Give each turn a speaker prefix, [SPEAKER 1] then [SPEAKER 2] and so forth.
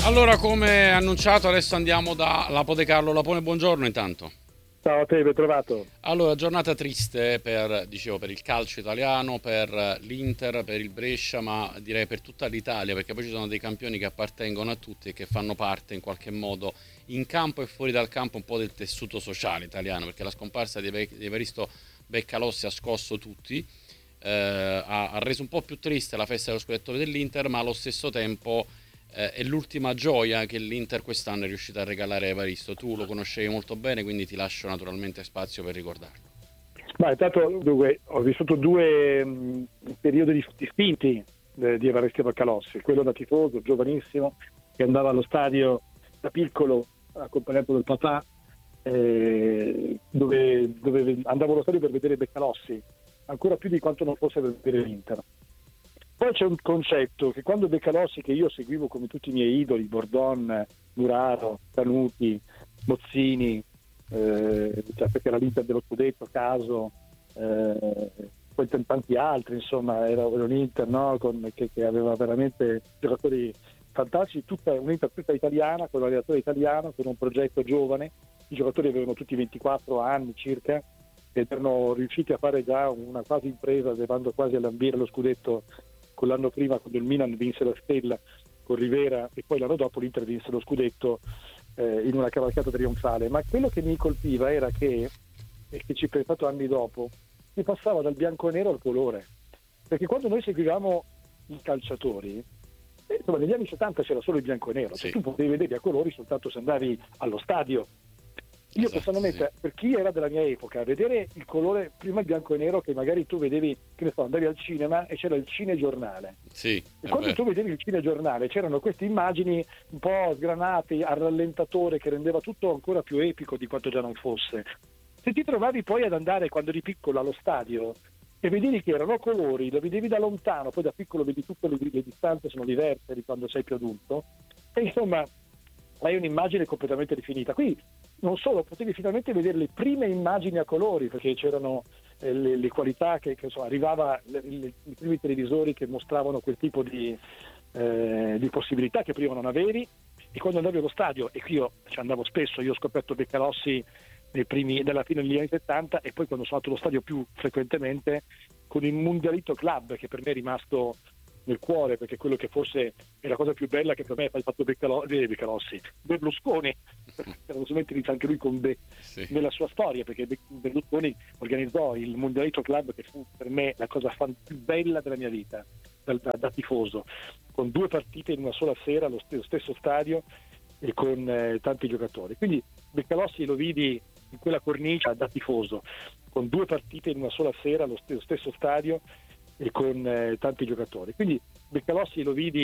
[SPEAKER 1] Allora, come annunciato, adesso andiamo da Lapo De Carlo. Lapone, buongiorno intanto.
[SPEAKER 2] Ciao a te, ben trovato.
[SPEAKER 1] Allora, giornata triste per il calcio italiano, per l'Inter, per il Brescia, ma direi per tutta l'Italia, perché poi ci sono dei campioni che appartengono a tutti e che fanno parte in qualche modo in campo e fuori dal campo un po' del tessuto sociale italiano, perché la scomparsa di Evaristo Beccalossi ha scosso tutti, ha reso un po' più triste la festa dello scudetto dell'Inter, ma allo stesso tempo è l'ultima gioia che l'Inter quest'anno è riuscita a regalare a Evaristo. Tu lo conoscevi molto bene, quindi ti lascio naturalmente spazio per ricordarlo.
[SPEAKER 2] Ma intanto dunque, ho vissuto due periodi distinti di Evaristo Baccalossi, quello da tifoso, giovanissimo, che andava allo stadio da piccolo, accompagnato dal papà, dove andavo allo stadio per vedere Beccalossi, ancora più di quanto non fosse per vedere l'Inter. Poi c'è un concetto che quando Beccalossi, che io seguivo come tutti i miei idoli, Bordon, Muraro, Canuti, Mozzini, cioè perché era l'Inter dello scudetto, Caso, poi tanti altri, insomma, era un Inter, no? Che aveva veramente giocatori fantastici, un'Inter tutta italiana, con un allenatore italiano, con un progetto giovane. I giocatori avevano tutti 24 anni circa ed erano riusciti a fare già una quasi impresa, arrivando quasi a lambire lo scudetto con l'anno prima, quando il Milan vinse la Stella con Rivera, e poi l'anno dopo l'Inter vinse lo scudetto in una cavalcata trionfale. Ma quello che mi colpiva era che, e che ci ho pensato anni dopo, si passava dal bianco e nero al colore, perché quando noi seguivamo i calciatori, insomma, negli anni 70 c'era solo il bianco e nero,
[SPEAKER 1] Sì,
[SPEAKER 2] cioè tu potevi vedere a colori soltanto se andavi allo stadio. Io
[SPEAKER 1] esatto,
[SPEAKER 2] personalmente,
[SPEAKER 1] sì.
[SPEAKER 2] per chi era della mia epoca, vedere il colore, prima il bianco e nero, che magari tu vedevi, che ne so, andavi al cinema e c'era il cinegiornale.
[SPEAKER 1] Sì,
[SPEAKER 2] E
[SPEAKER 1] è
[SPEAKER 2] quando
[SPEAKER 1] vero.
[SPEAKER 2] tu vedevi il cinegiornale c'erano queste immagini un po' sgranate al rallentatore, che rendeva tutto ancora più epico di quanto già non fosse. Se ti trovavi poi ad andare, quando eri piccolo, allo stadio e vedevi che erano colori, lo vedevi da lontano, poi da piccolo vedi tutte le distanze sono diverse di quando sei più adulto, e insomma hai un'immagine completamente definita. Qui non solo, potevi finalmente vedere le prime immagini a colori, perché c'erano le qualità che insomma, arrivava, i primi televisori che mostravano quel tipo di possibilità che prima non avevi. E quando andavi allo stadio, e qui io ci andavo spesso, io ho scoperto Beccalossi della fine degli anni 70, e poi quando sono andato allo stadio più frequentemente con il Mundialito Club, che per me è rimasto nel cuore, perché quello che forse è la cosa più bella che per me ha fatto Beccalossi, Berlusconi, per non metterci anche lui con
[SPEAKER 1] Sì.
[SPEAKER 2] nella sua storia, perché Berlusconi organizzò il Mundialito Club, che fu per me la cosa più bella della mia vita, da tifoso, con due partite in una sola sera allo stesso stadio e con tanti giocatori. Quindi Beccalossi lo vidi in quella cornice da tifoso, con due partite in una sola sera allo stesso stadio e con tanti giocatori. Quindi Beccalossi lo vidi